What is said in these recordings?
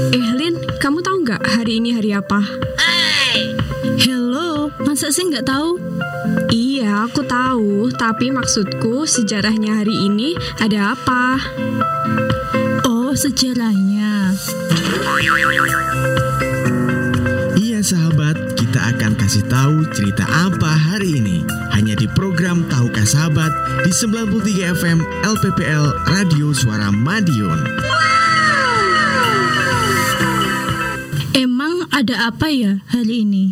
Lin, kamu tahu nggak hari ini hari apa? Hello, masa sih nggak tahu? Iya, aku tahu. Tapi maksudku sejarahnya hari ini ada apa? Oh, sejarahnya. Iya sahabat, kita akan kasih tahu cerita apa hari ini. Hanya di program Tahukah Sahabat di 93 FM LPPL Radio Suara Madiun. Emang ada apa ya hari ini?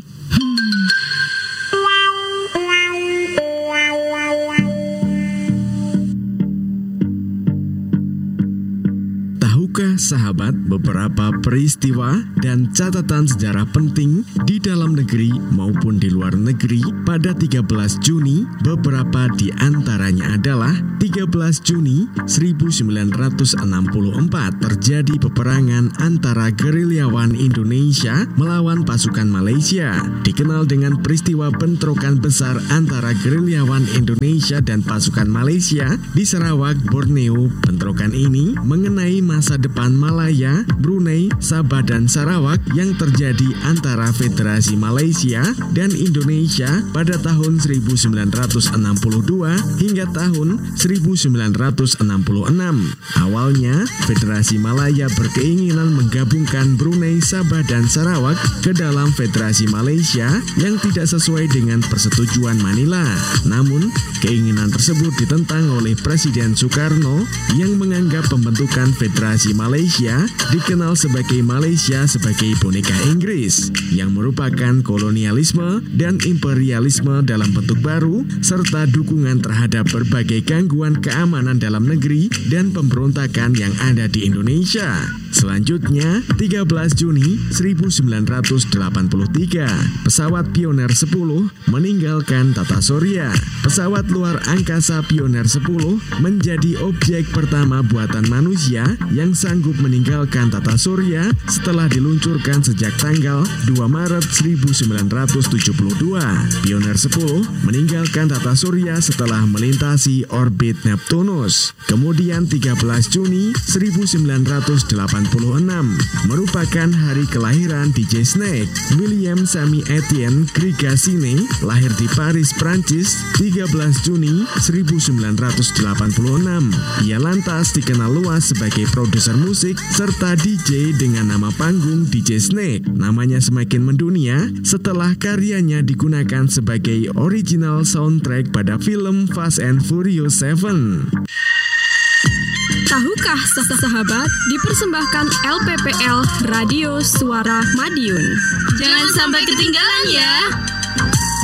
Tahukah sahabat beberapa peristiwa dan catatan sejarah penting di dalam negeri maupun di luar negeri pada 13 Juni? Beberapa di antaranya adalah 13 Juni 1964 terjadi peperangan antara gerilyawan Indonesia melawan pasukan Malaysia. Dikenal dengan peristiwa bentrokan besar antara gerilyawan Indonesia dan pasukan Malaysia di Sarawak, Borneo. Bentrokan ini mengenai masa depan Malaya, Brunei, Sabah dan Sarawak yang terjadi antara Federasi Malaysia dan Indonesia pada tahun 1962 hingga tahun 1966. Awalnya, Federasi Malaya berkeinginan menggabungkan Brunei, Sabah dan Sarawak ke dalam Federasi Malaysia yang tidak sesuai dengan persetujuan Manila. Namun, keinginan tersebut ditentang oleh Presiden Soekarno yang menganggap pembentukan Federasi Malaysia dikenal sebagai Malaysia sebagai boneka Inggris yang merupakan kolonialisme dan imperialisme dalam bentuk baru serta dukungan terhadap berbagai gangguan keamanan dalam negeri dan pemberontakan yang ada di Indonesia. Selanjutnya, 13 Juni 1983, pesawat Pioner 10 meninggalkan tata surya. Pesawat luar angkasa Pioner 10 menjadi objek pertama buatan manusia yang sanggup meninggalkan tata surya setelah diluncurkan sejak tanggal 2 Maret 1972. Pioner 10 meninggalkan tata surya setelah melintasi orbit Neptunus. Kemudian 13 Juni 1986 merupakan hari kelahiran DJ Snake. William Sammy Etienne Grigasine lahir di Paris, Prancis 13 Juni 1986. Ia lantas dikenal luas sebagai produser musik serta DJ dengan nama panggung DJ Snake. Namanya semakin mendunia setelah karyanya digunakan sebagai original soundtrack pada film Fast and Furious 7. Tahukah sahabat dipersembahkan LPPL Radio Suara Madiun. Jangan sampai ketinggalan ya.